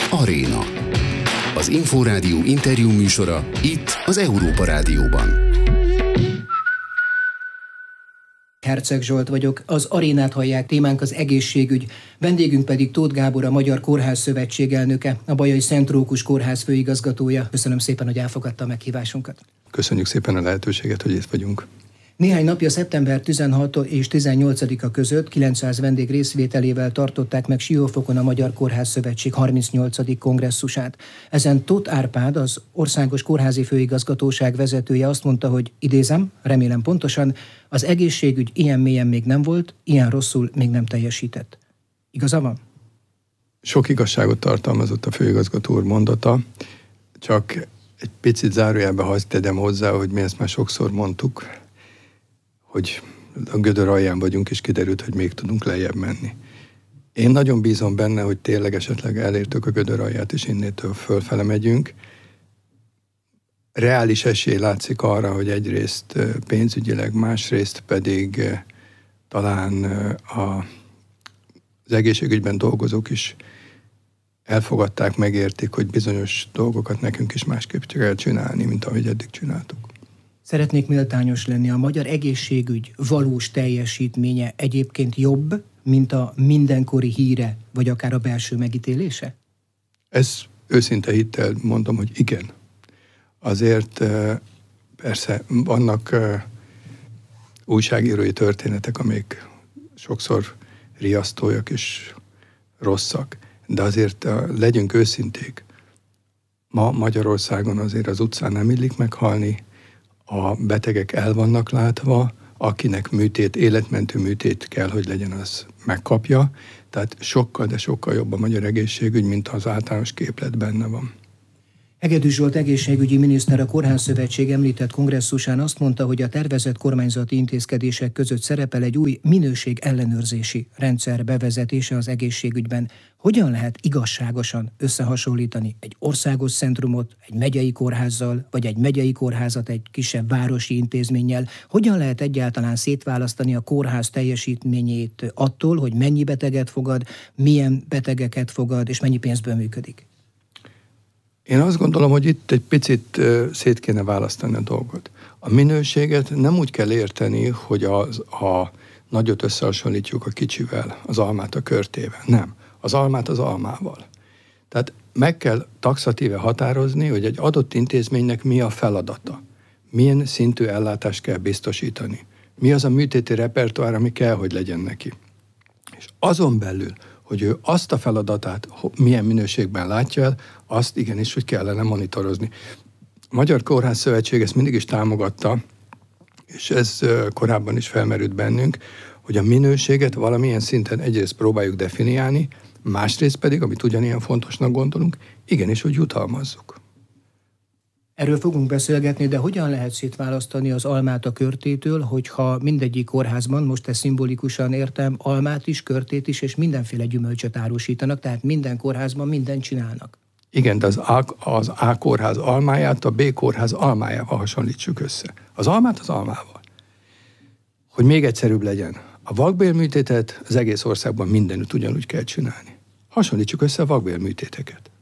Aréna. Az Inforádió interjú műsora itt az Európa Rádióban. Herceg Zsolt vagyok, az Arénát hallják, témánk az egészségügy, vendégünk pedig Tóth Gábor, a Magyar Kórház Szövetség elnöke, a Bajai Szent Rókus Kórház főigazgatója. Köszönöm szépen, hogy elfogadta a meghívásunkat. Köszönjük szépen a lehetőséget, hogy itt vagyunk. Néhány napja szeptember 16 és 18-a között 900 vendég részvételével tartották meg Siófokon a Magyar Kórház Szövetség 38. kongresszusát. Ezen Tóth Árpád, az Országos Kórházi Főigazgatóság vezetője azt mondta, hogy idézem, remélem pontosan, az egészségügy ilyen mélyen még nem volt, ilyen rosszul még nem teljesített. Igaza van? Sok igazságot tartalmazott a főigazgató úr mondata, csak egy picit zárójelbe hadd tegyem hozzá, hogy mi ezt már sokszor mondtuk, hogy a gödör alján vagyunk, és kiderült, hogy még tudunk lejjebb menni. Én nagyon bízom benne, hogy tényleg esetleg elértük a gödör alját, és innétől fölfele megyünk. Reális esély látszik arra, hogy egyrészt pénzügyileg, másrészt pedig talán az egészségügyben dolgozók is elfogadták, megértik, hogy bizonyos dolgokat nekünk is másképp kell csinálni, mint ahogy eddig csináltuk. Szeretnék méltányos lenni. A magyar egészségügy valós teljesítménye egyébként jobb, mint a mindenkori híre, vagy akár a belső megítélése? Ez őszinte hittel mondom, hogy igen. Azért persze vannak újságírói történetek, amik sokszor riasztóak és rosszak, de azért legyünk őszinték. Ma Magyarországon azért az utcán nem illik meghalni, a betegek el vannak látva, akinek műtét, életmentő műtét kell, hogy legyen, az megkapja. Tehát sokkal, de sokkal jobb a magyar egészségügy, mint az általános képlet benne van. Hegedűs Zsolt egészségügyi miniszter a Kórházszövetség említett kongresszusán azt mondta, hogy a tervezett kormányzati intézkedések között szerepel egy új minőségellenőrzési rendszer bevezetése az egészségügyben. Hogyan lehet igazságosan összehasonlítani egy országos centrumot egy megyei kórházzal, vagy egy megyei kórházat egy kisebb városi intézménnyel? Hogyan lehet egyáltalán szétválasztani a kórház teljesítményét attól, hogy mennyi beteget fogad, milyen betegeket fogad, és mennyi pénzből működik? Én azt gondolom, hogy itt egy picit szét kéne választani a dolgot. A minőséget nem úgy kell érteni, hogy a nagyot összehasonlítjuk a kicsivel, az almát a körtével. Nem. Az almát az almával. Tehát meg kell taxatíve határozni, hogy egy adott intézménynek mi a feladata. Milyen szintű ellátást kell biztosítani. Mi az a műtéti repertoár, ami kell, hogy legyen neki. És azon belül, hogy ő azt a feladatát milyen minőségben látja el, azt igenis, hogy kellene monitorozni. A Magyar Kórház Szövetség ezt mindig is támogatta, és ez korábban is felmerült bennünk, hogy a minőséget valamilyen szinten egyrészt próbáljuk definiálni, másrészt pedig, amit ugyanilyen fontosnak gondolunk, igenis, hogy jutalmazzuk. Erről fogunk beszélgetni, de hogyan lehet szétválasztani az almát a körtétől, hogyha mindegyik kórházban, most ezt szimbolikusan értem, almát is, körtét is, és mindenféle gyümölcsöt árusítanak, tehát minden kórházban mindent csinálnak. Igen, de az A kórház almáját a B kórház almájával hasonlítsuk össze. Az almát az almával. Hogy még egyszerűbb legyen, a vakbélműtétet az egész országban mindenütt ugyanúgy kell csinálni. Hasonlítsuk össze a vakbélműtéteket.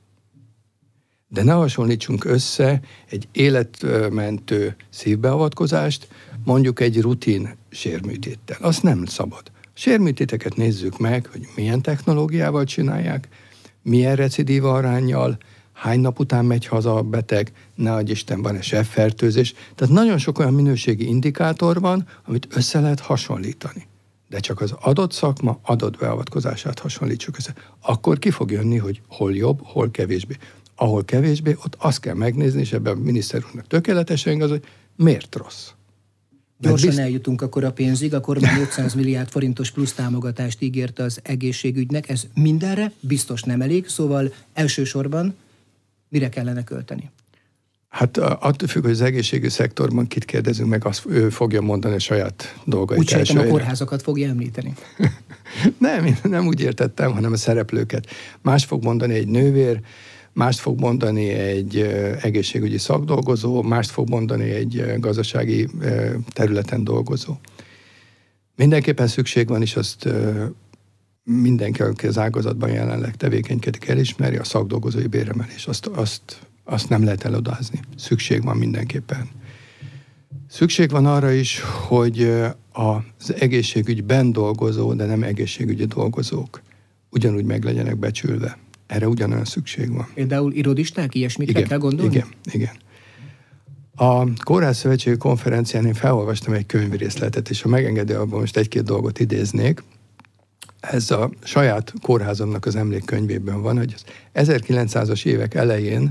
De ne hasonlítsunk össze egy életmentő szívbeavatkozást, mondjuk egy rutin sérműtéttel. Azt nem szabad. Sérműtéteket nézzük meg, hogy milyen technológiával csinálják, milyen recidíva aránnyal, hány nap után megy haza a beteg, ne adj Isten, van-e sebfertőzés. Tehát nagyon sok olyan minőségi indikátor van, amit össze lehet hasonlítani. De csak az adott szakma adott beavatkozását hasonlítsuk össze. Akkor ki fog jönni, hogy hol jobb, hol kevésbé. Ahol kevésbé, ott azt kell megnézni, és ebben a miniszter úrnak tökéletesen igaz, hogy miért rossz. Gyorsan eljutunk akkor a pénzig, a kormány 500 milliárd forintos plusz támogatást ígért az egészségügynek. Ez mindenre biztos nem elég, szóval elsősorban mire kellene költeni? Hát attól függ, hogy az egészségügyi szektorban kit kérdezünk meg, azt ő fogja mondani a saját dolgait. Úgy sejtem, a kórházakat fogja említeni. Nem úgy értettem, hanem a szereplőket. Más fog mondani egy nővér, mást fog mondani egy egészségügyi szakdolgozó, mást fog mondani egy gazdasági területen dolgozó. Mindenképpen szükség van, és azt mindenki, aki az ágazatban jelenleg tevékenykedik, elismeri, a szakdolgozói béremelés. Azt nem lehet elodázni. Szükség van mindenképpen. Szükség van arra is, hogy az egészségügyben dolgozó, de nem egészségügyi dolgozók ugyanúgy meg legyenek becsülve. Erre ugyanolyan szükség van. Például irodisták, ilyesmit kell gondolni? Igen. A Kórházszövetségi konferencián én felolvastam egy könyvrészletet, és ha megengedi, abban most egy-két dolgot idéznék. Ez a saját kórházomnak az emlékkönyvében van, hogy az 1900-as évek elején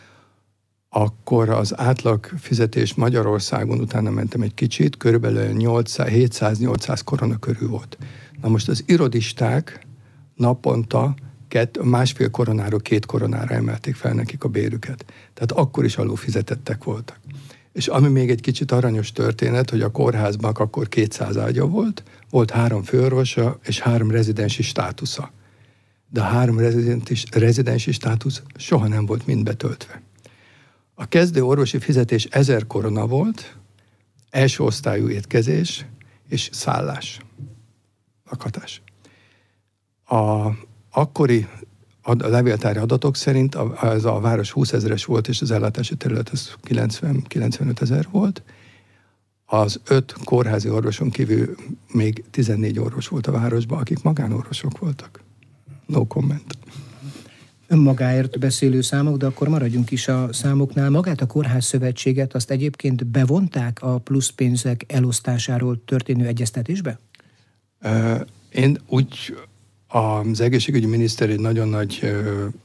akkor az átlag fizetés Magyarországon, utána mentem egy kicsit, körülbelül 700-800 korona körül volt. Na most az irodisták naponta 1,5 koronáról 2 koronára emelték fel nekik a bérüket. Tehát akkor is alulfizetettek voltak. És ami még egy kicsit aranyos történet, hogy a kórházban akkor 200 ágya volt 3 főorvosa és 3 rezidensi státusza. De a 3 rezidensi státusz soha nem volt mind betöltve. A kezdő orvosi fizetés 1000 korona volt, első osztályú étkezés és szállás, lakhatás. A akkori levéltári adatok szerint ez a város 20 000-es volt, és az ellátási terület az 90-95 000 volt. Az 5 kórházi orvoson kívül még 14 orvos volt a városban, akik magánorvosok voltak. No comment. Önmagáért beszélő számok, de akkor maradjunk is a számoknál. Magát a Kórházszövetséget azt egyébként bevonták a pluszpénzek elosztásáról történő egyeztetésbe? Én úgy... Az egészségügyi miniszter egy nagyon nagy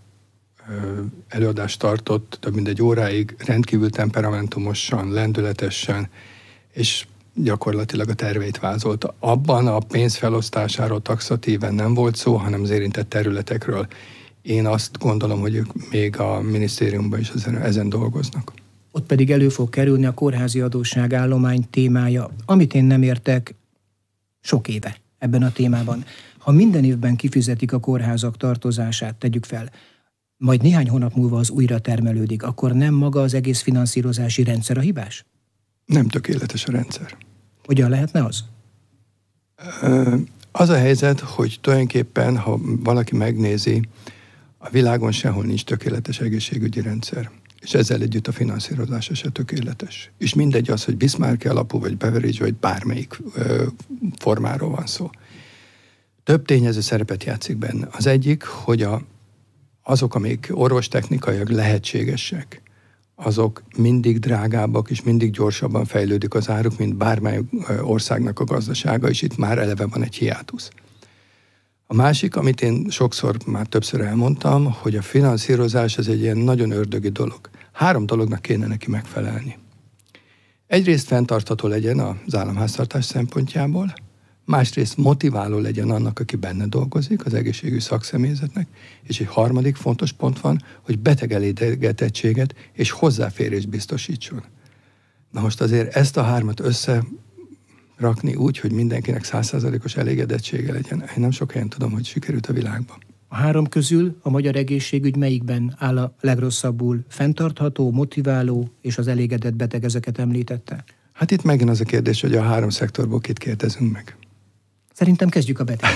előadást tartott, több mint 1 óráig, rendkívül temperamentumosan, lendületesen, és gyakorlatilag a terveit vázolta. Abban a pénz felosztásáról taxatíven nem volt szó, hanem az érintett területekről. Én azt gondolom, hogy ők még a minisztériumban is ezen dolgoznak. Ott pedig elő fog kerülni a kórházi adósságállomány témája, amit én nem értek sok éve ebben a témában. Ha minden évben kifizetik a kórházak tartozását, tegyük fel, majd néhány hónap múlva az újra termelődik, akkor nem maga az egész finanszírozási rendszer a hibás? Nem tökéletes a rendszer. Hogyan lehetne az? Az a helyzet, hogy tulajdonképpen, ha valaki megnézi, a világon sehol nincs tökéletes egészségügyi rendszer. És ezzel együtt a finanszírozása se tökéletes. És mindegy az, hogy Bismarck alapú, vagy Beveridge, vagy bármelyik formáról van szó. Több tényező szerepet játszik benne. Az egyik, hogy azok, amik orvostechnikaiak lehetségesek, azok mindig drágábbak, és mindig gyorsabban fejlődik az áruk, mint bármely országnak a gazdasága, és itt már eleve van egy hiátusz. A másik, amit én már többször elmondtam, hogy a finanszírozás az egy ilyen nagyon ördögi dolog. 3 dolognak kéne neki megfelelni. Egyrészt fenntartható legyen az államháztartás szempontjából, másrészt motiváló legyen annak, aki benne dolgozik, az egészségügyi szakszemélyzetnek, és egy harmadik fontos pont van, hogy betegelégedettséget és hozzáférést biztosítson. Na most azért ezt a 3-at összerakni úgy, hogy mindenkinek 100%-os elégedettsége legyen, én nem sok helyen tudom, hogy sikerült a világban. A 3 közül a magyar egészségügy melyikben áll a legrosszabbul? Fenntartható, motiváló és az elégedett beteg, ezeket említette? Hát itt megint az a kérdés, hogy a 3 szektorból kit kérdezünk meg. Szerintem kezdjük a beteget.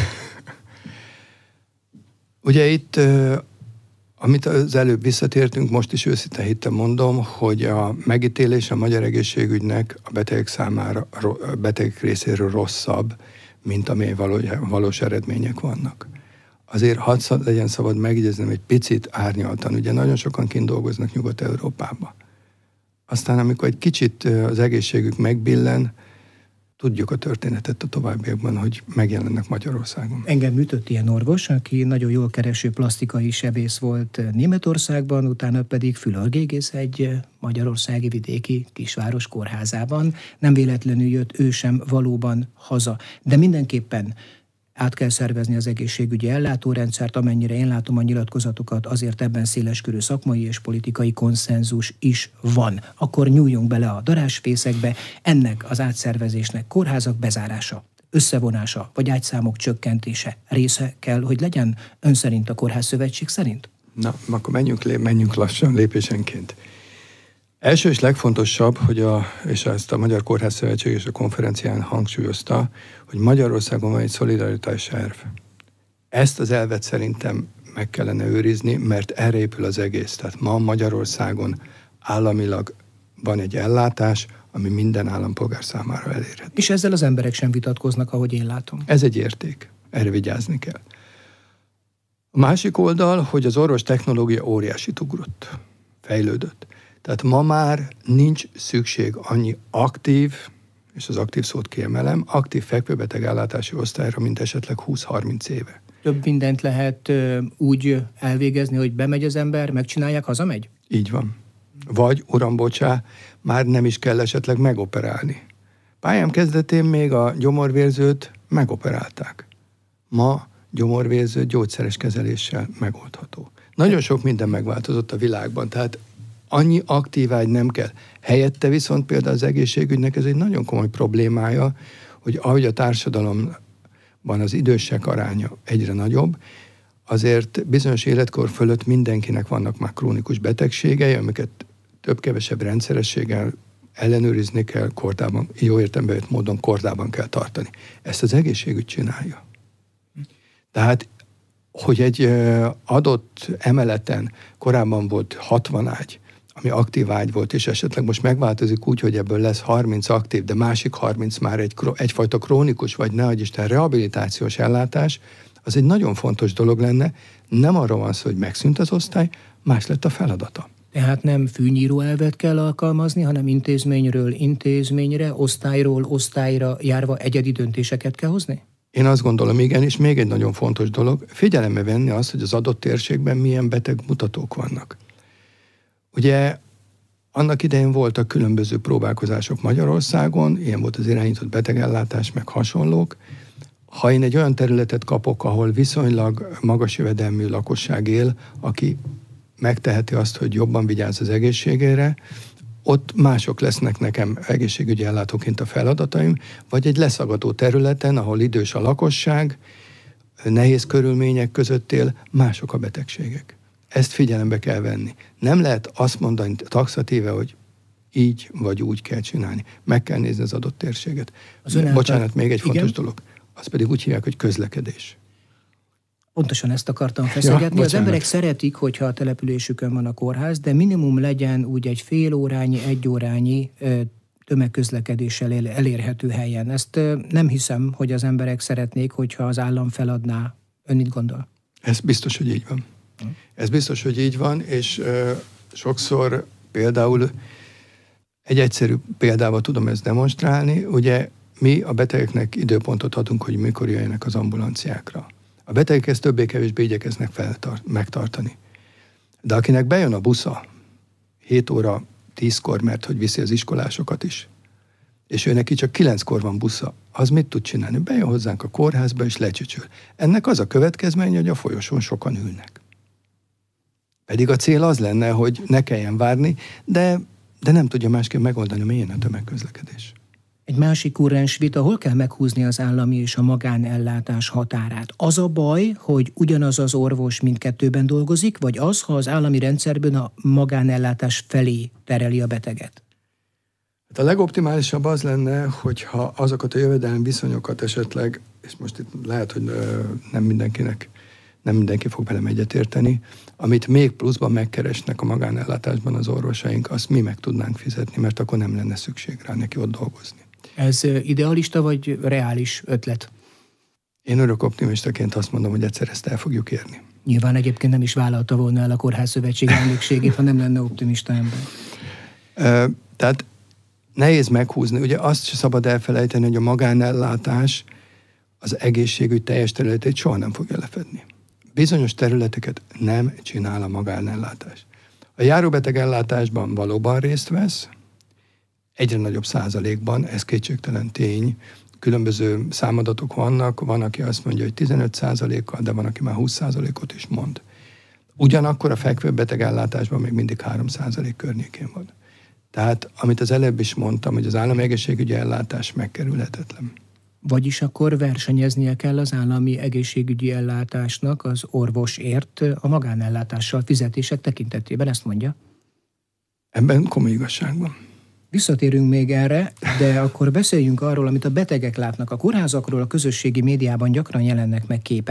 Ugye itt, amit az előbb visszatértünk, most is őszinte hittem mondom, hogy a megítélés a magyar egészségügynek a betegek számára, a betegek részéről rosszabb, mint amely valós eredmények vannak. Azért legyen szabad megjegyeznem egy picit árnyaltan. Ugye nagyon sokan kint dolgoznak Nyugat-Európában. Aztán amikor egy kicsit az egészségük megbillen, tudjuk a történetet a továbbiakban, hogy megjelennek Magyarországon. Engem ütött ilyen orvos, aki nagyon jól kereső plastikai sebész volt Németországban, utána pedig fülorgégész egy magyarországi vidéki kisváros kórházában. Nem véletlenül jött ő sem valóban haza. De mindenképpen át kell szervezni az egészségügyi ellátórendszert, amennyire én látom a nyilatkozatokat, azért ebben széleskörű szakmai és politikai konszenzus is van. Akkor nyúljunk bele a darásfészekbe, ennek az átszervezésnek kórházak bezárása, összevonása vagy ágyszámok csökkentése része kell, hogy legyen ön szerint, a Kórházszövetség szerint? Na, akkor menjünk lassan, lépésenként. Első és legfontosabb, és ezt a Magyar Kórházszövetség és a konferencián hangsúlyozta, hogy Magyarországon van egy szolidaritási terv. Ezt az elvet szerintem meg kellene őrizni, mert erre épül az egész. Tehát ma Magyarországon államilag van egy ellátás, ami minden állampolgár számára elérhető. És ezzel az emberek sem vitatkoznak, ahogy én látom. Ez egy érték. Erre vigyázni kell. A másik oldal, hogy az orvos technológia óriásit ugrott, fejlődött. Tehát ma már nincs szükség annyi aktív, és az aktív szót kiemelem, aktív fekvőbeteg ellátási osztályra, mint esetleg 20-30 éve. Több mindent lehet úgy elvégezni, hogy bemegy az ember, megcsinálják, hazamegy? Így van. Vagy, uram, bocsá, már nem is kell esetleg megoperálni. Pályám kezdetén még a gyomorvérzőt megoperálták. Ma gyomorvérző gyógyszeres kezeléssel megoldható. Nagyon sok minden megváltozott a világban, tehát annyi aktív ágy nem kell. Helyette viszont például az egészségügynek ez egy nagyon komoly problémája, hogy ahogy a társadalomban az idősek aránya egyre nagyobb, azért bizonyos életkor fölött mindenkinek vannak már krónikus betegségei, amiket több-kevesebb rendszerességgel ellenőrizni kell, kordában, jó értelemben vett módon kordában kell tartani. Ezt az egészségügy csinálja. Tehát, hogy egy adott emeleten korábban volt 60 ágy, ami aktív ágy volt, és esetleg most megváltozik úgy, hogy ebből lesz 30 aktív, de másik 30 már egyfajta krónikus, vagy ne adj Isten rehabilitációs ellátás, az egy nagyon fontos dolog lenne. Nem arról van szó, hogy megszűnt az osztály, más lett a feladata. Tehát nem fűnyíró elvet kell alkalmazni, hanem intézményről intézményre, osztályról osztályra járva egyedi döntéseket kell hozni? Én azt gondolom, igen, és még egy nagyon fontos dolog, figyelembe venni azt, hogy az adott térségben milyen beteg mutatók vannak. Ugye annak idején voltak különböző próbálkozások Magyarországon, ilyen volt az irányított betegellátás, meg hasonlók. Ha én egy olyan területet kapok, ahol viszonylag magas jövedelmű lakosság él, aki megteheti azt, hogy jobban vigyáz az egészségére, ott mások lesznek nekem egészségügyi ellátóként a feladataim, vagy egy leszakadó területen, ahol idős a lakosság, nehéz körülmények között él, mások a betegségek. Ezt figyelembe kell venni. Nem lehet azt mondani taxatíve, hogy így vagy úgy kell csinálni. Meg kell nézni az adott térséget. Bocsánat, még egy fontos dolog. Azt pedig úgy hívják, hogy közlekedés. Pontosan ezt akartam feszegetni. Az emberek szeretik, hogyha a településükön van a kórház, de minimum legyen úgy egy fél órányi, egy órányi tömegközlekedéssel elérhető helyen. Ezt nem hiszem, hogy az emberek szeretnék, hogyha az állam feladná. Ön mit gondol? Ez biztos, hogy így van. Ez biztos, hogy így van, és sokszor például egy egyszerű példával tudom ezt demonstrálni. Ugye mi a betegeknek időpontot adunk, hogy mikor jöjjenek az ambulanciákra. A betegek ezt többé-kevésbé igyekeznek megtartani. De akinek bejön a busza 7 óra 10-kor, mert hogy viszi az iskolásokat is, és ő neki csak 9-kor van busza, az mit tud csinálni? Bejön hozzánk a kórházba, és lecsücsül. Ennek az a következménye, hogy a folyosón sokan ülnek. Pedig a cél az lenne, hogy ne kelljen várni, de nem tudja másképp megoldani, milyen a tömegközlekedés. Egy másik kurrens vita, hol kell meghúzni az állami és a magánellátás határát? Az a baj, hogy ugyanaz az orvos mindkettőben dolgozik, vagy az, ha az állami rendszerben a magánellátás felé tereli a beteget? Hát a legoptimálisabb az lenne, hogyha azokat a jövedelmi viszonyokat esetleg, és most itt lehet, hogy nem mindenki fog velem egyetérteni, amit még pluszban megkeresnek a magánellátásban az orvosaink, azt mi meg tudnánk fizetni, mert akkor nem lenne szükség rá neki ott dolgozni. Ez idealista vagy reális ötlet? Én örök optimistaként azt mondom, hogy egyszer ezt el fogjuk érni. Nyilván egyébként nem is vállalta volna el a Kórházszövetség elnökségét, ha nem lenne optimista ember. Tehát nehéz meghúzni. Ugye azt sem szabad elfelejteni, hogy a magánellátás az egészségügy teljes területét soha nem fogja lefedni. Bizonyos területeket nem csinál a magánellátás. A járóbetegellátásban valóban részt vesz, egyre nagyobb százalékban, ez kétségtelen tény. Különböző számadatok vannak, van, aki azt mondja, hogy 15%-kal, de van, aki már 20%-ot is mond. Ugyanakkor a fekvőbetegellátásban még mindig 3% környékén van. Tehát, amit az előbb is mondtam, hogy az állami egészségügyi ellátás megkerülhetetlen. Vagyis akkor versenyeznie kell az állami egészségügyi ellátásnak az orvosért a magánellátással fizetések tekintetében, ezt mondja? Ebben komoly igazság van. Visszatérünk még erre, de akkor beszéljünk arról, amit a betegek látnak. A kórházakról a közösségi médiában gyakran jelennek meg képek,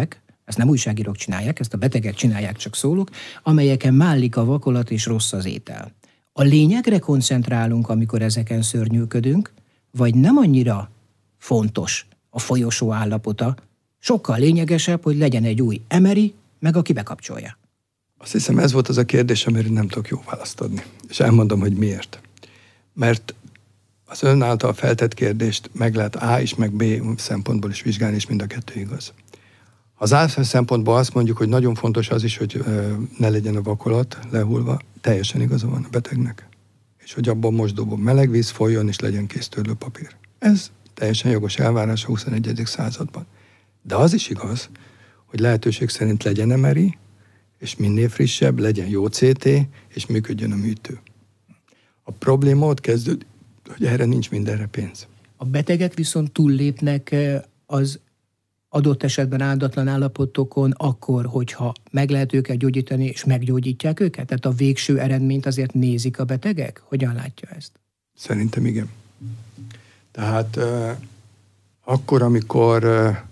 ezt nem újságírók csinálják, ezt a betegek csinálják, csak szólok, amelyeken mállik a vakolat és rossz az étel. A lényegre koncentrálunk, amikor ezeken szörnyűködünk, vagy nem annyira fontos a folyosó állapota, sokkal lényegesebb, hogy legyen egy új emeri, meg aki bekapcsolja. Azt hiszem, ez volt az a kérdés, amire nem tudok jó választ adni. És elmondom, hogy miért. Mert az ön által feltett kérdést meg lehet A és meg B szempontból is vizsgálni, és mind a kettő igaz. Az A szempontból azt mondjuk, hogy nagyon fontos az is, hogy ne legyen a vakolat lehullva, teljesen igaza van a betegnek. És hogy abban mosdóban meleg víz folyjon, és legyen kész törlőpapír. Ez teljesen jogos elvárás a 21. században. De az is igaz, hogy lehetőség szerint legyen emeri, és minél frissebb, legyen jó CT, és működjön a műtő. A probléma ott kezdődik, hogy erre nincs mindenre pénz. A betegek viszont túllépnek az adott esetben áldatlan állapotokon akkor, hogyha meg lehet őket gyógyítani, és meggyógyítják őket? Tehát a végső eredményt azért nézik a betegek? Hogyan látja ezt? Szerintem igen. Tehát akkor, amikor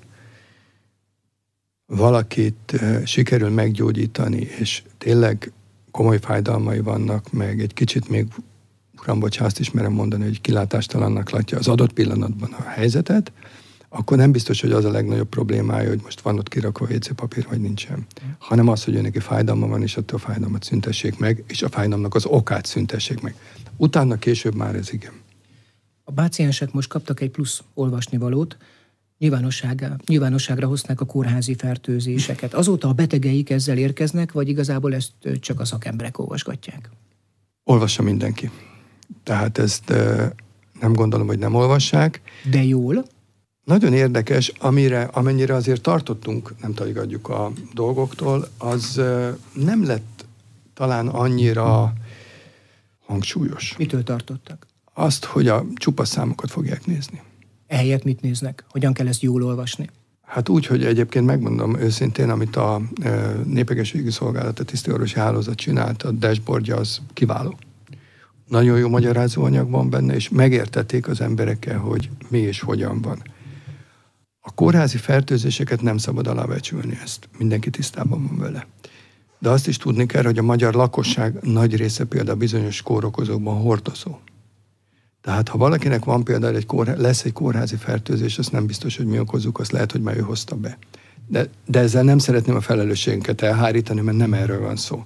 valakit sikerül meggyógyítani, és tényleg komoly fájdalmai vannak, meg egy kicsit még, uram, bocsánat, azt is merem mondani, hogy kilátástalannak látja az adott pillanatban a helyzetet, akkor nem biztos, hogy az a legnagyobb problémája, hogy most van ott kirakva WC papír, vagy nincsen. Hanem az, hogy ő neki fájdalma van, és attól a fájdalmat szüntessék meg, és a fájdalomnak az okát szüntessék meg. Utána később már ez igen. A páciensek most kaptak egy plusz olvasnivalót, nyilvánosságra hozták a kórházi fertőzéseket. Azóta a betegeik ezzel érkeznek, vagy igazából ezt csak a szakemberek olvasgatják? Olvassa mindenki. Tehát ezt nem gondolom, hogy nem olvassák. De jól? Nagyon érdekes, amennyire azért tartottunk, nem tagadjuk a dolgoktól, az nem lett talán annyira hangsúlyos. Mitől tartottak? Azt, hogy a csupasz számokat fogják nézni. Ehelyett mit néznek? Hogyan kell ezt jól olvasni? Hát úgy, hogy egyébként megmondom őszintén, amit a Népegészségügyi Szolgálat, a tisztiorvosi hálózat csinált, a dashboardja az kiváló. Nagyon jó magyarázóanyag van benne, és megértették az emberekkel, hogy mi és hogyan van. A kórházi fertőzéseket nem szabad alábecsülni, ezt mindenki tisztában van vele. De azt is tudni kell, hogy a magyar lakosság nagy része például bizonyos kórokozókban hordozó. Tehát ha valakinek van például lesz egy kórházi fertőzés, azt nem biztos, hogy mi okozzuk, azt lehet, hogy már ő hozta be. De ezzel nem szeretném a felelősségünket elhárítani, mert nem erről van szó.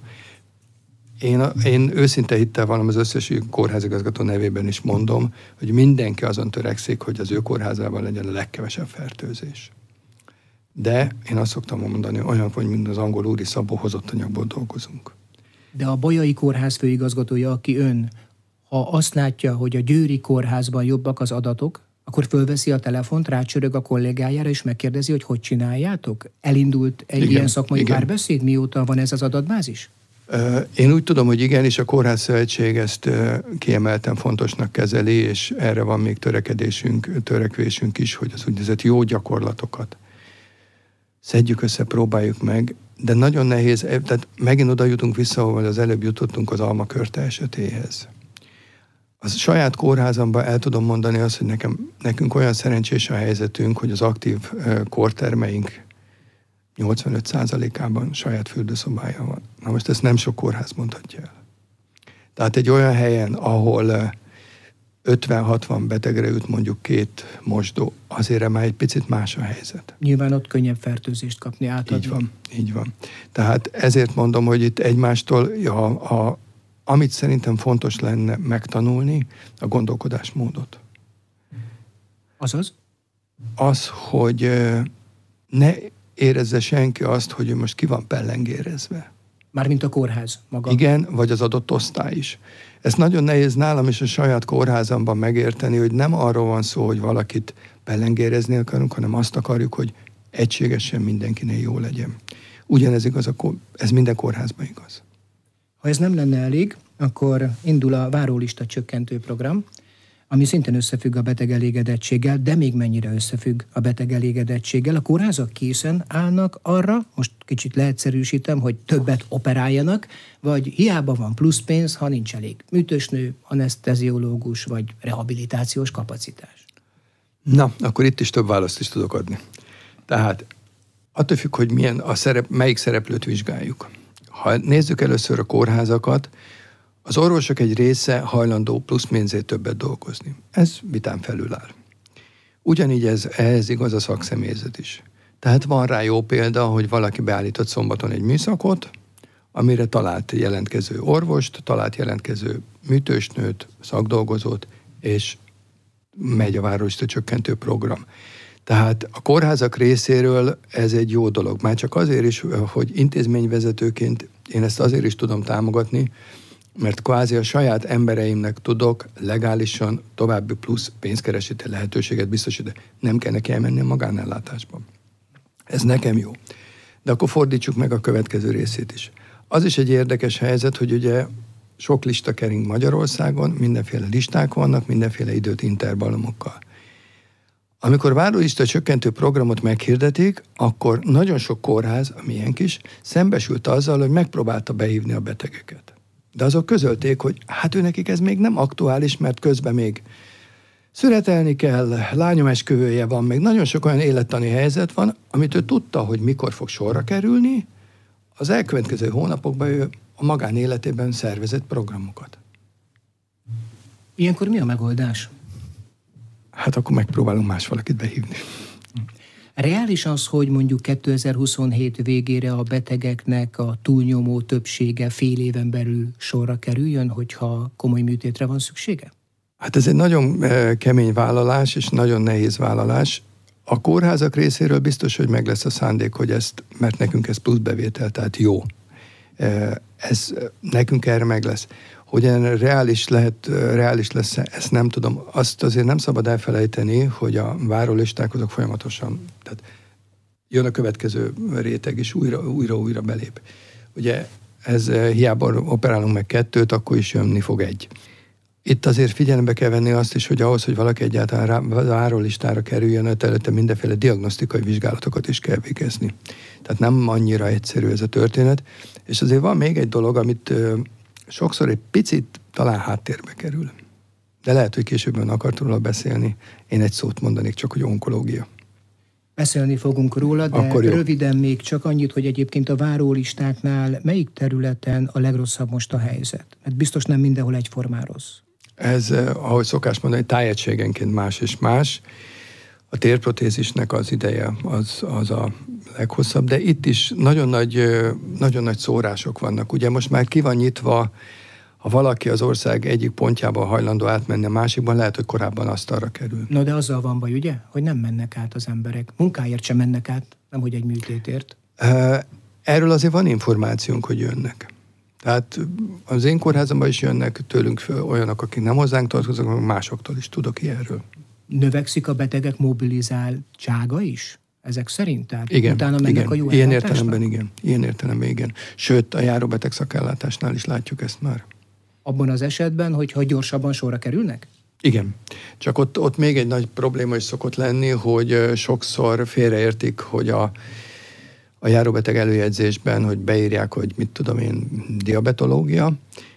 Én őszinte hittel valam az összes kórházigazgató nevében is mondom, hogy mindenki azon törekszik, hogy az ő kórházában legyen a legkevesebb fertőzés. De én azt szoktam mondani, olyan, hogy mint az angol úri Szabó hozott anyagból dolgozunk. De a Bolyai Kórház főigazgatója, aki ön, ha azt látja, hogy a Győri Kórházban jobbak az adatok, akkor fölveszi a telefont, rácsörög a kollégájára, és megkérdezi, hogy csináljátok? Elindult egy ilyen szakmai párbeszéd, mióta van ez az adatbázis? Én úgy tudom, hogy igen, és a Kórház Szövetség ezt kiemelten fontosnak kezeli, és erre van még törekvésünk is, hogy az úgynevezett jó gyakorlatokat szedjük össze, próbáljuk meg, de nagyon nehéz, tehát megint oda jutunk vissza, ahol az előbb jutottunk az almakörte esetéhez. A saját kórházamban el tudom mondani azt, hogy nekünk olyan szerencsés a helyzetünk, hogy az aktív kórtermeink 85%-ában saját fürdőszobája van. Na most ezt nem sok kórház mondhatja el. Tehát egy olyan helyen, ahol 50-60 betegre jut mondjuk 2 mosdó, azért már egy picit más a helyzet. Nyilván ott könnyebb fertőzést kapni, átadni. Így van. Tehát ezért mondom, hogy itt egymástól, amit szerintem fontos lenne megtanulni, a gondolkodásmódot. Azaz? Az, hogy ne érezze senki azt, hogy ő most ki van pellengérezve. Mármint a kórház maga. Igen, vagy az adott osztály is. Ez nagyon nehéz nálam is a saját kórházamban megérteni, hogy nem arról van szó, hogy valakit pellengérezni akarunk, hanem azt akarjuk, hogy egységesen mindenkinél jó legyen. Ugyanez igaz, ez minden kórházban igaz. Ha ez nem lenne elég, akkor indul a várólista csökkentő program, ami szintén összefügg a beteg elégedettséggel, de még mennyire összefügg a beteg elégedettséggel. A kórházak készen állnak arra, most kicsit leegyszerűsítem, hogy többet operáljanak, vagy hiába van plusz pénz, ha nincs elég műtősnő, aneszteziológus vagy rehabilitációs kapacitás. Na, akkor itt is több választ is tudok adni. Tehát Attól függ, hogy melyik szereplőt vizsgáljuk. Ha nézzük először a kórházakat, az orvosok egy része hajlandó plusz pénzért többet dolgozni. Ez vitán felül áll. Ugyanígy ehhez igaz a szakszemélyzet is. Tehát van rá jó példa, hogy valaki beállított szombaton egy műszakot, amire talált jelentkező orvost, talált jelentkező műtősnőt, szakdolgozót, és megy a várólista csökkentő program. Tehát a kórházak részéről ez egy jó dolog. Már csak azért is, hogy intézményvezetőként én ezt azért is tudom támogatni, mert kvázi a saját embereimnek tudok legálisan további plusz pénzkeresési lehetőséget biztosítani. Nem kell neki elmenni a magánellátásba. Ez nekem jó. De akkor fordítsuk meg a következő részét is. Az is egy érdekes helyzet, hogy ugye sok lista kering Magyarországon, mindenféle listák vannak, mindenféle időt intervallumokkal. Amikor várólista csökkentő programot meghirdetik, akkor nagyon sok kórház, amilyen kis, szembesült azzal, hogy megpróbálta behívni a betegeket. De azok közölték, hogy hát őnekik ez még nem aktuális, mert közben még születelni kell, lányomesküvője van, még nagyon sok olyan élettani helyzet van, amit ő tudta, hogy mikor fog sorra kerülni, az elkövetkező hónapokban ő a magánéletében szervezett programokat. Ilyenkor mi a megoldás? Hát akkor megpróbálunk más valakit behívni. Reális az, hogy mondjuk 2027 végére a betegeknek a túlnyomó többsége fél éven belül sorra kerüljön, hogyha komoly műtétre van szüksége? Hát ez egy nagyon kemény vállalás, és nagyon nehéz vállalás. A kórházak részéről biztos, hogy meg lesz a szándék, hogy mert nekünk ez plusz bevétel, tehát jó. Ez nekünk erre meg lesz. Hogy reális lesz, ezt nem tudom. Azt azért nem szabad elfelejteni, hogy a várólisták azok folyamatosan, tehát jön a következő réteg, és újra belép. Ugye ez hiába operálunk meg 2, akkor is jönni fog 1. Itt azért figyelembe kell venni azt is, hogy ahhoz, hogy valaki egyáltalán várólistára kerüljön, előtte mindenféle diagnosztikai vizsgálatokat is kell végezni. Tehát nem annyira egyszerű ez a történet. És azért van még egy dolog, amit sokszor egy picit talán háttérbe kerül. De lehet, hogy későbben akart róla beszélni. Én egy szót mondanék, csak hogy onkológia. Beszélni fogunk róla, de röviden még csak annyit, hogy egyébként a várólistáknál melyik területen a legrosszabb most a helyzet? Mert biztos nem mindenhol egyformán rossz. Ez, ahogy szokás mondani, tájegységenként más és más. A térprotézisnek az ideje az a leghosszabb, de itt is nagyon nagy szórások vannak. Ugye most már ki van nyitva, ha valaki az ország egyik pontjában hajlandó átmenni a másikban, lehet, hogy korábban asztalra kerül. No, de azzal van baj, ugye? Hogy nem mennek át az emberek. Munkáért sem mennek át, nemhogy egy műtétért. Erről azért van információnk, hogy jönnek. Tehát az én kórházamban is jönnek tőlünk olyanok, akik nem hozzánk tartoznak, másoktól is tudok ilyenről. Növekszik a betegek mobilizáltsága is? Ezek szerint? Tehát igen, utána mennek a jó ilyen értelemben igen. Sőt, a járóbeteg szakellátásnál is látjuk ezt már. Abban az esetben, hogyha gyorsabban sorra kerülnek? Igen. Csak ott még egy nagy probléma is szokott lenni, hogy sokszor félreértik, hogy a járóbeteg előjegyzésben, hogy beírják, hogy mit tudom én, diabetológia,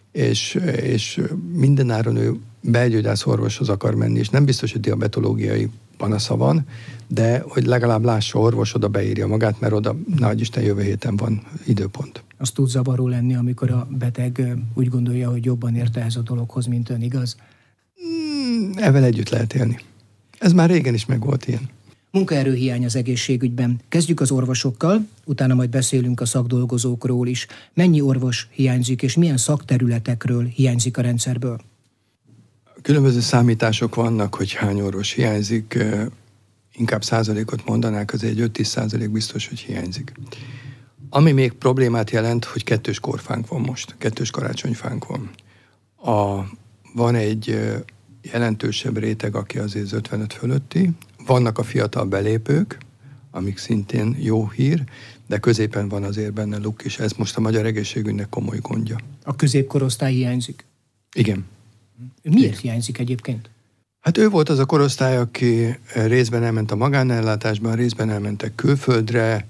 és mindenáron ő belgyógyászorvoshoz akar menni, és nem biztos, hogy diabetológiai panasza van, de hogy legalább lássa orvos, oda beírja magát, mert oda, nagyisten, jövő héten van időpont. Az tud zavaró lenni, amikor a beteg úgy gondolja, hogy jobban érte ez a dologhoz, mint ön, igaz? Ezzel együtt lehet élni. Ez már régen is meg volt ilyen. Munkaerőhiány az egészségügyben. Kezdjük az orvosokkal, utána majd beszélünk a szakdolgozókról is. Mennyi orvos hiányzik, és milyen szakterületekről hiányzik a rendszerből? Különböző számítások vannak, hogy hány orvos hiányzik. Inkább százalékot mondanák, azért egy 5-10% biztos, hogy hiányzik. Ami még problémát jelent, hogy 2 korfánk van most, 2 karácsonyfánk van. Van egy jelentősebb réteg, aki azért 55 fölötti. Vannak a fiatal belépők, amik szintén jó hír, de középen van azért benne luk, és ez most a magyar egészségügynek komoly gondja. A középkorosztály hiányzik? Igen. Miért hiányzik egyébként? Hát ő volt az a korosztály, aki részben elment a magánellátásban, részben elmentek külföldre.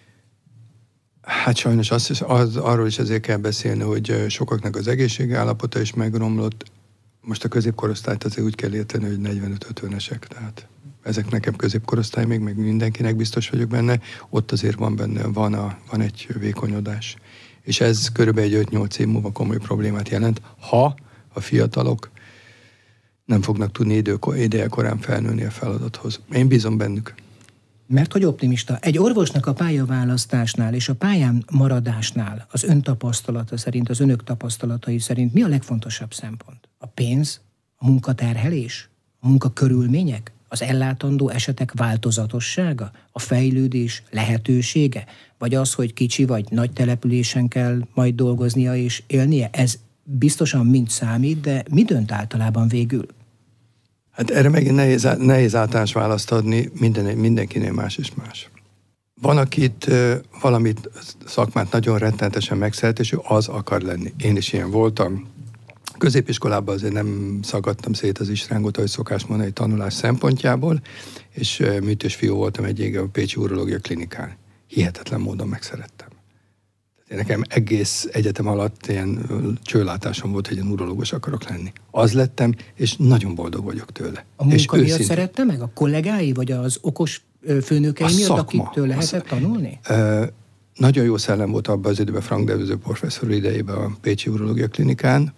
Hát sajnos arról is azért kell beszélni, hogy sokaknak az egészségi állapota is megromlott. Most a középkorosztályt azért úgy kell érteni, hogy 45-50-esek, tehát ezek nekem középkorosztály még, meg mindenkinek biztos vagyok benne, ott azért van egy vékonyodás. És ez körülbelül egy 5-8 év múlva komoly problémát jelent, ha a fiatalok nem fognak tudni idejekorán felnőni a feladathoz. Én bízom bennük. Mert hogy optimista. Egy orvosnak a pályaválasztásnál és a pályán maradásnál az ön tapasztalata szerint, az önök tapasztalatai szerint mi a legfontosabb szempont? A pénz, a munkaterhelés, a munkakörülmények, az ellátandó esetek változatossága, a fejlődés lehetősége, vagy az, hogy kicsi vagy nagy településen kell majd dolgoznia és élnie? Ez biztosan mind számít, de mi dönt általában végül? Hát erre megint nehéz általános választ adni, mindenkinél más és más. Van, akit valamit szakmát nagyon rettenetesen megszeret, és ő az akar lenni. Én is ilyen voltam. Középiskolában azért nem szagadtam szét az isrángot, ahogy szokás mondani, tanulás szempontjából, és műtős fiú voltam egy a Pécsi Urológia Klinikán. Hihetetlen módon megszerettem. Nekem egész egyetem alatt ilyen csőlátásom volt, hogy én urológus akarok lenni. Az lettem, és nagyon boldog vagyok tőle. A munka miatt szerette meg? A kollégái, vagy az okos főnökei miatt, akiktől lehetett tanulni? Nagyon jó szellem volt abban az időben Frank Devőző professzor idejében a Pécsi Urológia Klinikán.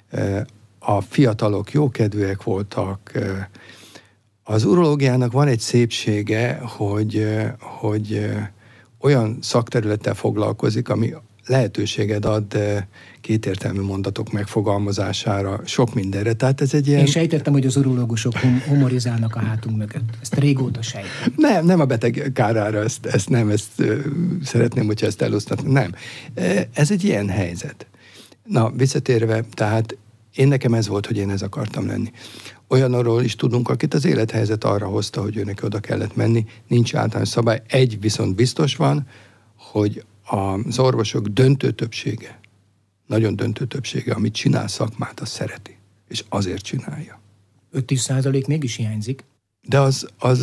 A fiatalok jókedvűek voltak. Az urológiának van egy szépsége, hogy olyan szakterülettel foglalkozik, ami lehetőséged ad kétértelmű mondatok megfogalmazására, sok mindenre. Tehát ez egy ilyen... Én sejtettem, hogy az urológusok humorizálnak a hátunk mögött. Ezt régóta sejtem. Nem a beteg kárára, ezt szeretném, hogyha ezt elosztatnám. Nem. Ez egy ilyen helyzet. Na, visszatérve, tehát nekem ez volt, hogy én ez akartam lenni. Olyanról is tudunk, akit az élethelyzet arra hozta, hogy őnek oda kellett menni. Nincs általános szabály. Egy viszont biztos van, hogy az orvosok döntő többsége, nagyon döntő többsége, amit csinál szakmát, azt szereti. És azért csinálja. 5-10% mégis hiányzik. De az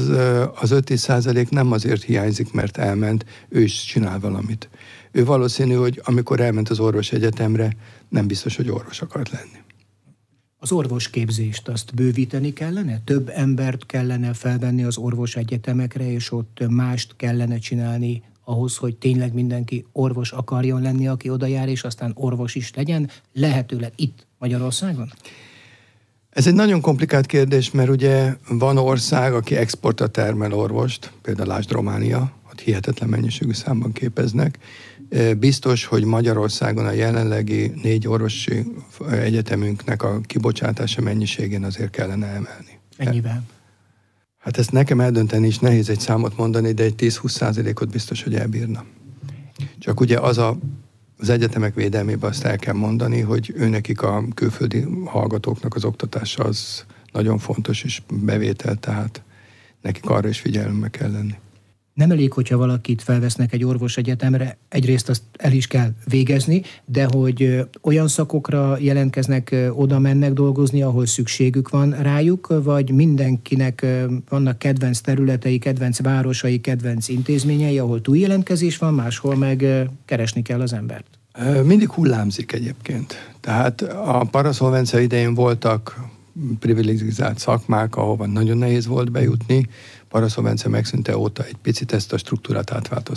5-10% nem azért hiányzik, mert elment, ő is csinál valamit. Ő valószínű, hogy amikor elment az orvosegyetemre, nem biztos, hogy orvos akart lenni. Az orvosképzést azt bővíteni kellene? Több embert kellene felvenni az orvosegyetemekre, és ott mást kellene csinálni ahhoz, hogy tényleg mindenki orvos akarjon lenni, aki oda jár, és aztán orvos is legyen, lehetőleg itt Magyarországon? Ez egy nagyon komplikált kérdés, mert ugye van ország, aki exportra termel orvost, például lásd Románia, ott hihetetlen mennyiségű számban képeznek. Biztos, hogy Magyarországon a jelenlegi 4 orvosi egyetemünknek a kibocsátása mennyiségén azért kellene emelni. Mennyivel? Hát ezt nekem eldönteni is nehéz egy számot mondani, de egy 10-20%-ot biztos, hogy elbírna. Csak ugye az egyetemek védelmében azt el kell mondani, hogy őnekik a külföldi hallgatóknak az oktatása az nagyon fontos és bevétel, tehát nekik arra is figyelemmel kell lenni. Nem elég, hogyha valakit felvesznek egy orvosegyetemre, egyrészt azt el is kell végezni, de hogy olyan szakokra jelentkeznek, oda mennek dolgozni, ahol szükségük van rájuk, vagy mindenkinek vannak kedvenc területei, kedvenc városai, kedvenc intézményei, ahol túljelentkezés van, máshol meg keresni kell az embert? Mindig hullámzik egyébként. Tehát a paraszolvencia idején voltak privilegizált szakmák, ahova nagyon nehéz volt bejutni. Paraszolvencia megszűnte óta egy picit ezt a struktúrát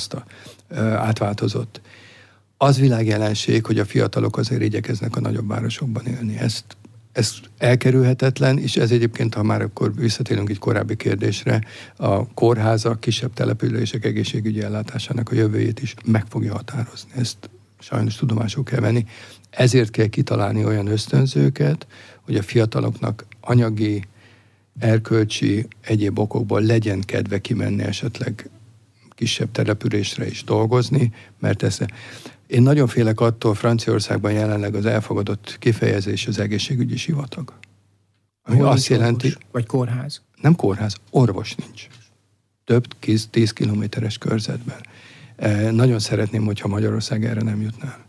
átváltozott. Az világjelenség, hogy a fiatalok azért igyekeznek a nagyobb városokban élni. Ez elkerülhetetlen, és ez egyébként, ha már akkor visszatérünk egy korábbi kérdésre, a kórházak, kisebb települések egészségügyi ellátásának a jövőjét is meg fogja határozni. Ezt sajnos tudomásul kell venni. Ezért kell kitalálni olyan ösztönzőket, hogy a fiataloknak anyagi, erkölcsi, egyéb okokból legyen kedve kimenni esetleg kisebb településre is dolgozni, mert én nagyon félek attól, Franciaországban jelenleg az elfogadott kifejezés az egészségügyi sivatag. Ami azt jelenti... Orvos, vagy kórház? Nem kórház, orvos nincs. Több 10 kilométeres körzetben. Nagyon szeretném, hogyha Magyarország erre nem jutná.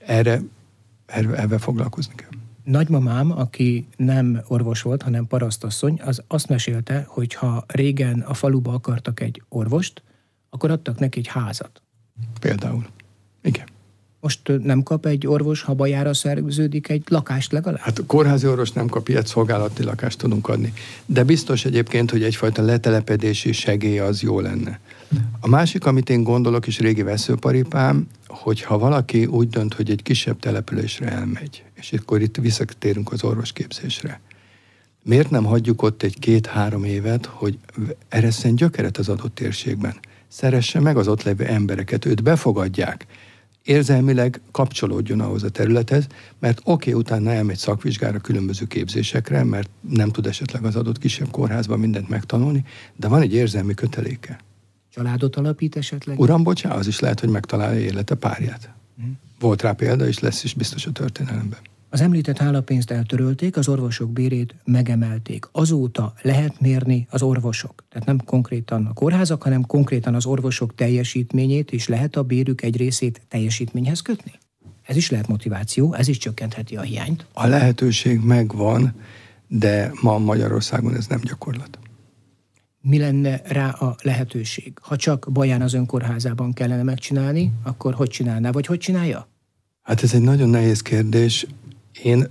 Ebben foglalkozni kell. Nagymamám, aki nem orvos volt, hanem parasztasszony, az azt mesélte, hogy ha régen a faluba akartak egy orvost, akkor adtak neki egy házat. Például. Igen. Most nem kap egy orvos, ha bajára szerződik, egy lakást legalább? Hát a kórházi orvos nem kap ilyet, szolgálati lakást tudunk adni. De biztos egyébként, hogy egyfajta letelepedési segély az jó lenne. A másik, amit én gondolok, és régi veszőparipám, hogyha valaki úgy dönt, hogy egy kisebb településre elmegy, és akkor itt visszatérünk az orvosképzésre, miért nem hagyjuk ott egy 2-3 évet, hogy eresszen gyökeret az adott térségben? Szeresse meg az ott levő embereket, őt befogadják, érzelmileg kapcsolódjon ahhoz a területhez, mert utána elmegy szakvizsgára, különböző képzésekre, mert nem tud esetleg az adott kisebb kórházban mindent megtanulni, de van egy érzelmi köteléke. Családot alapít esetleg? Uram, bocsánat, az is lehet, hogy megtalálja élete párját. Volt rá példa, és lesz is biztos a történelemben. Az említett hálapénzt eltörölték, az orvosok bérét megemelték. Azóta lehet mérni az orvosok, tehát nem konkrétan a kórházak, hanem konkrétan az orvosok teljesítményét, és lehet a bérük egy részét teljesítményhez kötni? Ez is lehet motiváció, ez is csökkentheti a hiányt. A lehetőség megvan, de ma Magyarországon ez nem gyakorlat. Mi lenne rá a lehetőség? Ha csak Baján az önkórházában kellene megcsinálni, akkor hogy csinálná, vagy hogy csinálja? Hát ez egy nagyon nehéz kérdés. Én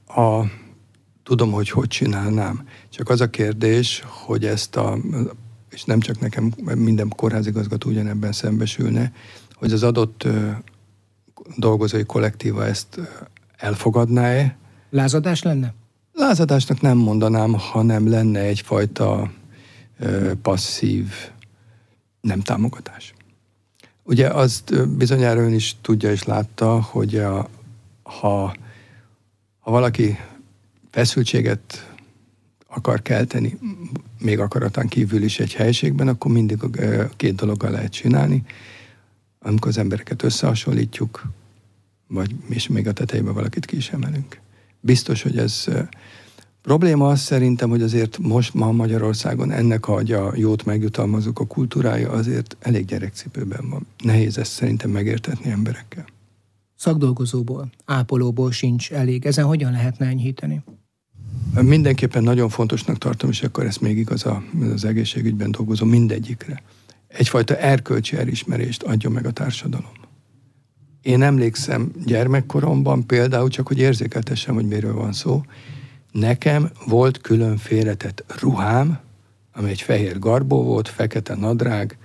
tudom, hogy csinálnám. Csak az a kérdés, hogy és nem csak nekem, minden kórházigazgató ugyanebben szembesülne, hogy az adott dolgozói kollektíva ezt elfogadná-e. Lázadás lenne? Lázadásnak nem mondanám, hanem lenne egyfajta passzív nem támogatás. Ugye azt bizonyára ön is tudja és látta, hogy ha valaki feszültséget akar kelteni, még akaratán kívül is egy helyiségben, akkor mindig 2 dologgal lehet csinálni. Amikor az embereket összehasonlítjuk, vagy és még a tetejében valakit ki is emelünk. Biztos, hogy ez probléma az szerintem, hogy azért most ma Magyarországon ennek, hogy a jót megjutalmazunk, a kultúrája azért elég gyerekcipőben van. Nehéz ezt szerintem megértetni emberekkel. Szakdolgozóból, ápolóból sincs elég. Ezen hogyan lehetne enyhíteni? Mindenképpen nagyon fontosnak tartom, és akkor ez még igaz az egészségügyben dolgozó mindegyikre. Egyfajta erkölcsi elismerést adjon meg a társadalom. Én emlékszem gyermekkoromban például, csak hogy érzékeltessem, hogy miről van szó, nekem volt külön félretett ruhám, ami egy fehér garbó volt, fekete nadrág,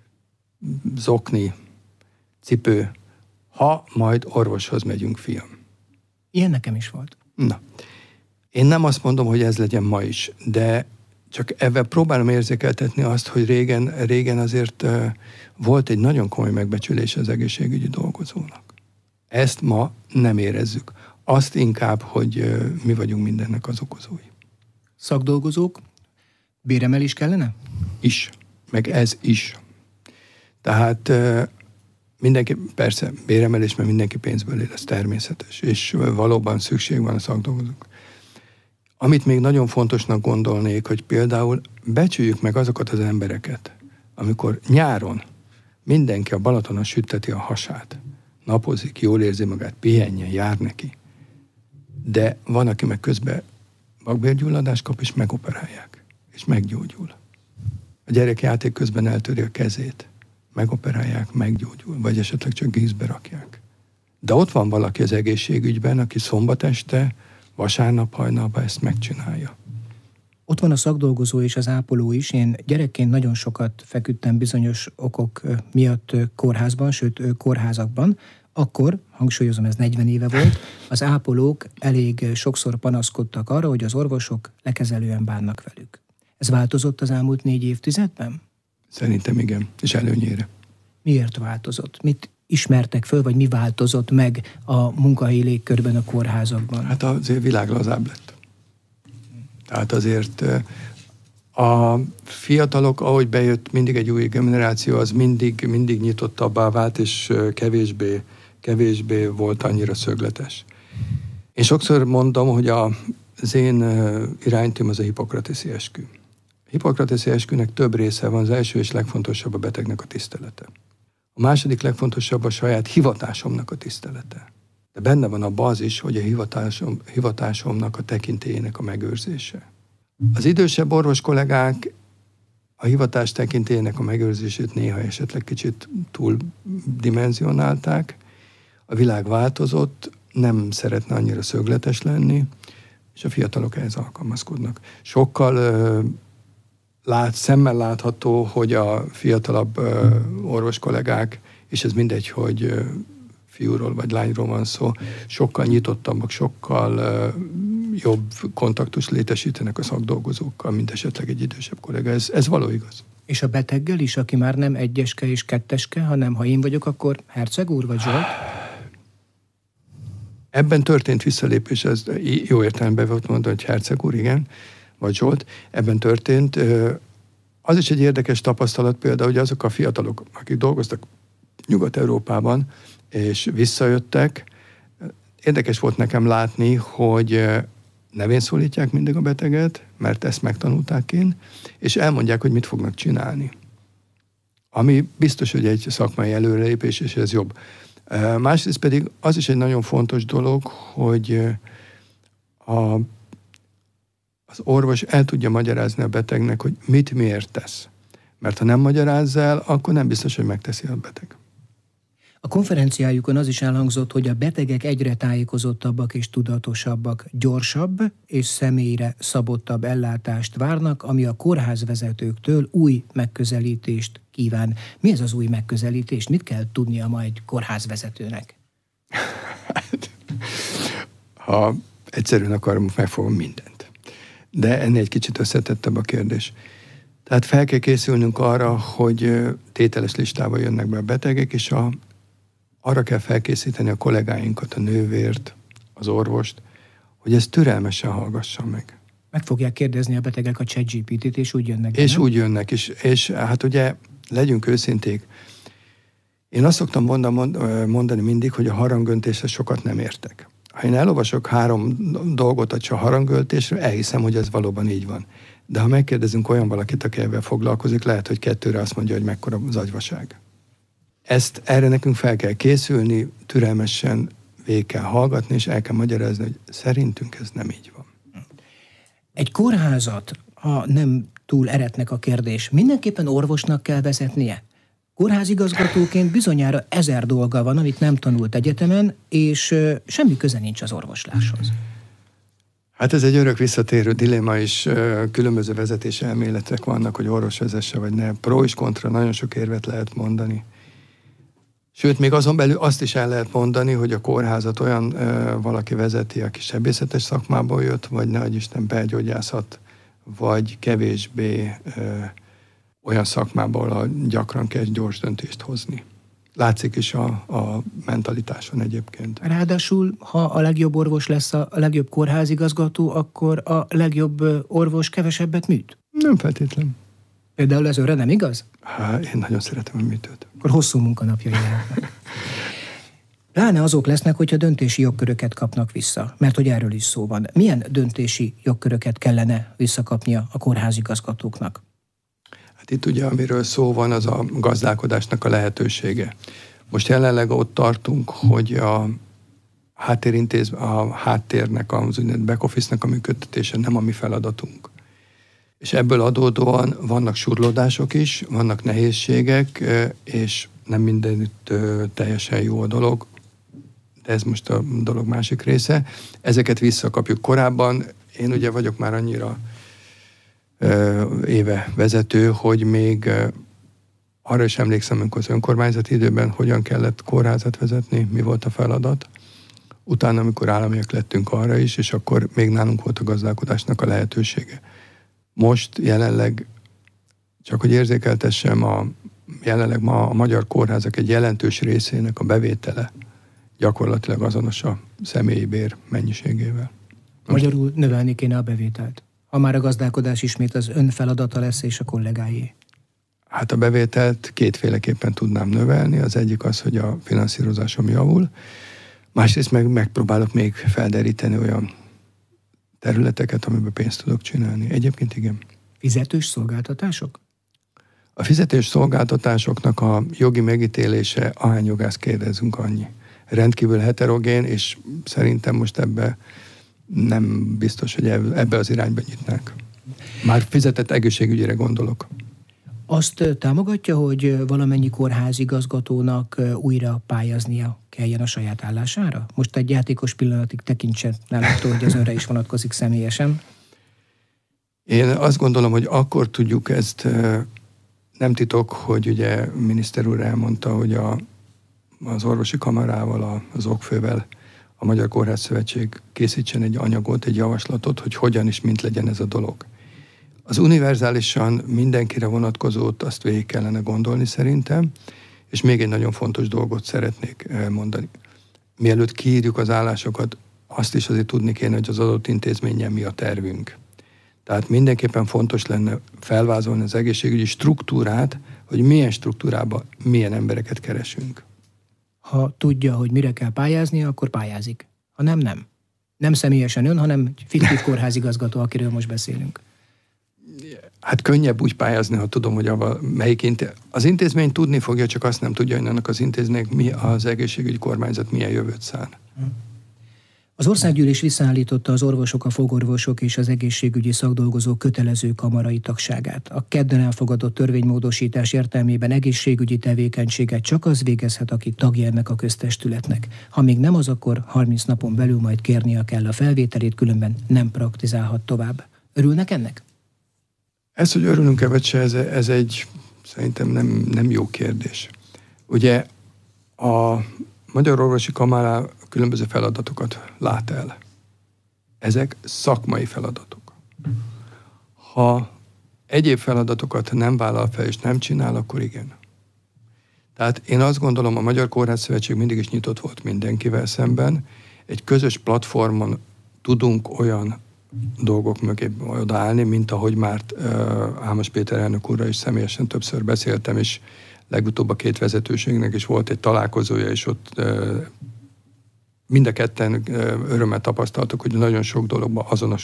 zokni, cipő, ha majd orvoshoz megyünk, fiam. Ilyen nekem is volt. Na, én nem azt mondom, hogy ez legyen ma is, de csak ebben próbálom érzékeltetni azt, hogy régen azért volt egy nagyon komoly megbecsülés az egészségügyi dolgozónak. Ezt ma nem érezzük. Azt inkább, hogy mi vagyunk mindennek az okozói. Szakdolgozók, béremelés kellene? Is, meg ez is. Tehát mindenki, persze béremelés, mert mindenki pénzből él, ez természetes, és valóban szükség van a szakdolgozók. Amit még nagyon fontosnak gondolnék, hogy például becsüljük meg azokat az embereket, amikor nyáron mindenki a Balatonon sütteti a hasát, napozik, jól érzi magát, pihenjen, jár neki. De van, aki meg közben vakbélgyulladást kap, és megoperálják, és meggyógyul. A gyerek játék közben eltöri a kezét, megoperálják, meggyógyul, vagy esetleg csak gízbe rakják. De ott van valaki az egészségügyben, aki szombat este, vasárnap hajnalban ezt megcsinálja. Ott van a szakdolgozó és az ápoló is. Én gyerekként nagyon sokat feküdtem bizonyos okok miatt kórházban, sőt kórházakban. Akkor, hangsúlyozom, ez 40 éve volt, az ápolók elég sokszor panaszkodtak arra, hogy az orvosok lekezelően bánnak velük. Ez változott az elmúlt 4 évtizedben? Szerintem igen, és előnyére. Miért változott? Mit ismertek föl, vagy mi változott meg a munkahelyi légkörben a kórházakban? Hát azért világ lazább lett. Tehát azért a fiatalok, ahogy bejött mindig egy új generáció, az mindig nyitottabbá vált, és kevésbé volt annyira szögletes. Én sokszor mondom, hogy az én iránytűm az a hippokrateszi eskü. A hippokrateszi eskünek több része van, az első és legfontosabb a betegnek a tisztelete. A második legfontosabb a saját hivatásomnak a tisztelete. De benne van abban az is, hogy a hivatásomnak a tekintélyének a megőrzése. Az idősebb orvos kollégák a hivatás tekintélyének a megőrzését néha esetleg kicsit túl dimenzionálták. a világ változott, nem szeretne annyira szögletes lenni, és a fiatalok ehhez alkalmazkodnak. Sokkal szemmel látható, hogy a fiatalabb orvos kollégák, és ez mindegy, hogy fiúról vagy lányról van szó, sokkal nyitottabbak, sokkal jobb kontaktust létesítenek a szakdolgozókkal, mint esetleg egy idősebb kollega. Ez való igaz. És a beteggel is, aki már nem egyeske és ketteske, hanem ha én vagyok, akkor Herceg úr vagy Zsolt? Ebben történt visszalépés, ez jó értelemben volt mondani, hogy Herceg úr, igen, vagy Zsolt, ebben történt. Az is egy érdekes tapasztalat például, hogy azok a fiatalok, akik dolgoztak Nyugat-Európában, és visszajöttek, érdekes volt nekem látni, hogy nevén szólítják mindig a beteget, mert ezt megtanulták kint, és elmondják, hogy mit fognak csinálni. Ami biztos, hogy egy szakmai előrelépés, és ez jobb. Másrészt pedig az is egy nagyon fontos dolog, hogy az orvos el tudja magyarázni a betegnek, hogy mit miért tesz. Mert ha nem magyarázz el, akkor nem biztos, hogy megteszi a beteg. A konferenciájukon az is elhangzott, hogy a betegek egyre tájékozottabbak és tudatosabbak, gyorsabb és személyre szabottabb ellátást várnak, ami a kórházvezetőktől új megközelítést kíván. Mi ez az új megközelítés? Mit kell tudnia ma egy kórházvezetőnek? Ha egyszerűen akarom, megfogom mindent. De ennél egy kicsit összetettebb a kérdés. Tehát fel kell készülnünk arra, hogy tételes listával jönnek be a betegek, és arra kell felkészíteni a kollégáinkat, a nővért, az orvost, hogy ezt türelmesen hallgassa meg. Meg fogják kérdezni a betegek a ChatGPT-t, és úgy jönnek. És úgy jönnek, és hát ugye legyünk őszinték. Én azt szoktam mondani mindig, hogy a harangöntésre sokat nem értek. Ha én elolvasok 3 dolgot a harangöltésről, elhiszem, hogy ez valóban így van. De ha megkérdezünk olyan valakit, aki ebben foglalkozik, lehet, hogy 2-re azt mondja, hogy mekkora az agyvaság. Erre nekünk fel kell készülni, türelmesen végig kell hallgatni, és el kell magyarázni, hogy szerintünk ez nem így van. Egy kórházat, ha nem túl eretnek a kérdés, mindenképpen orvosnak kell vezetnie? Kórházigazgatóként bizonyára 1000 dolga van, amit nem tanult egyetemen, és semmi köze nincs az orvosláshoz. Hát ez egy örök visszatérő dilemma, és különböző vezetési elméletek vannak, hogy orvos vezesse vagy ne. Pro és kontra, nagyon sok érvet lehet mondani. Sőt, még azon belül azt is el lehet mondani, hogy a kórházat olyan valaki vezeti, aki sebészetes szakmából jött, vagy ne adj Isten belgyógyászat, vagy kevésbé olyan szakmából, ahol gyakran kell gyors döntést hozni. Látszik is a mentalitáson egyébként. Ráadásul, ha a legjobb orvos lesz a legjobb kórházigazgató, akkor a legjobb orvos kevesebbet műt? Nem feltétlen. Például ez önre nem igaz? Én nagyon szeretem a műtőt. Akkor hosszú munkanapjai lehetnek. Pláne azok lesznek, hogyha döntési jogköröket kapnak vissza, mert hogy erről is szó van. Milyen döntési jogköröket kellene visszakapnia a kórházigazgatóknak? Hát itt ugye, amiről szó van, az a gazdálkodásnak a lehetősége. Most jelenleg ott tartunk, hogy a háttérnek, az úgynevezett back office-nek a működtetése nem a mi feladatunk. És ebből adódóan vannak surlódások is, vannak nehézségek, és nem mindenütt teljesen jó a dolog, de ez most a dolog másik része. Ezeket visszakapjuk. Korábban, én ugye vagyok már annyira éve vezető, hogy még arra is emlékszem, amikor az önkormányzati időben hogyan kellett kórházat vezetni, mi volt a feladat. Utána, amikor államiak lettünk arra is, és akkor még nálunk volt a gazdálkodásnak a lehetősége. Most jelenleg, csak hogy érzékeltessem, jelenleg ma a magyar kórházak egy jelentős részének a bevétele gyakorlatilag azonos a személyi bér mennyiségével. Magyarul növelni kéne a bevételt, ha már a gazdálkodás ismét az ön feladata lesz és a kollégáé. Hát a bevételt kétféleképpen tudnám növelni. Az egyik az, hogy a finanszírozásom javul. Másrészt megpróbálok még felderíteni olyan területeket, amiben pénzt tudok csinálni. Egyébként igen. Fizetős szolgáltatások? A fizetős szolgáltatásoknak a jogi megítélése, ahány jogász kérdezünk, annyi. Rendkívül heterogén, és szerintem most ebbe nem biztos, hogy ebbe az irányba nyitnák. Már fizetett egészségügyire gondolok. Azt támogatja, hogy valamennyi kórházigazgatónak újra pályáznia kelljen a saját állására? Most egy játékos pillanatig tekintsen nálattól, hogy az önre is vonatkozik személyesen. Én azt gondolom, hogy akkor tudjuk ezt, nem titok, hogy ugye miniszter úr elmondta, hogy az orvosi kamarával, az okfővel a Magyar Kórház Szövetség készítsen egy anyagot, egy javaslatot, hogy hogyan és mint legyen ez a dolog. Az univerzálisan mindenkire vonatkozót azt végig kellene gondolni szerintem, és még egy nagyon fontos dolgot szeretnék mondani. Mielőtt kiírjuk az állásokat, azt is azért tudni kéne, hogy az adott intézményen mi a tervünk. Tehát mindenképpen fontos lenne felvázolni az egészségügyi struktúrát, hogy milyen struktúrában milyen embereket keresünk. Ha tudja, hogy mire kell pályázni, akkor pályázik. Ha nem, nem. Nem személyesen ön, hanem egy fiktív kórházigazgató, akiről most beszélünk. Hát könnyebb úgy pályázni, ha tudom, hogy az intézmény tudni fogja, csak azt nem tudja, hogy annak az intézménynek mi az egészségügyi kormányzat milyen jövőt szán. Az országgyűlés visszaállította az orvosok, a fogorvosok és az egészségügyi szakdolgozók kötelező kamarai tagságát. A kedden elfogadott törvénymódosítás értelmében egészségügyi tevékenységet csak az végezhet, aki tagja ennek a köztestületnek. Ha még nem az, akkor 30 napon belül majd kérnie kell a felvételét, különben nem praktizálhat tovább. Örülnek ennek? Ez, hogy örülünk-e vagy se, ez egy szerintem nem jó kérdés. Ugye a Magyar Orvosi Kamara különböző feladatokat lát el. Ezek szakmai feladatok. Ha egyéb feladatokat nem vállal fel és nem csinál, akkor igen. Tehát én azt gondolom, a Magyar Kórház Szövetség mindig is nyitott volt mindenkivel szemben. Egy közös platformon tudunk olyan dolgok mögé odaállni, mint ahogy már Ámos Péter elnök úrral is személyesen többször beszéltem, és legutóbb a két vezetőségnek is volt egy találkozója, és ott mind a ketten örömmel tapasztaltuk, hogy nagyon sok dologban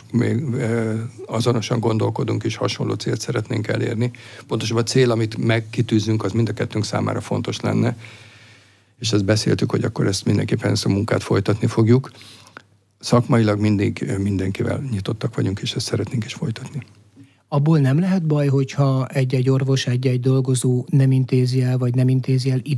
azonosan gondolkodunk, és hasonló célt szeretnénk elérni. Pontosabban a cél, amit megkitűzünk, az mind a kettőnk számára fontos lenne, és ezt beszéltük, hogy akkor mindenképpen ezt a munkát folytatni fogjuk. Szakmailag mindig mindenkivel nyitottak vagyunk, és ezt szeretnénk is folytatni. Abból nem lehet baj, hogyha egy-egy orvos, egy-egy dolgozó nem intézi el, vagy nem intézi el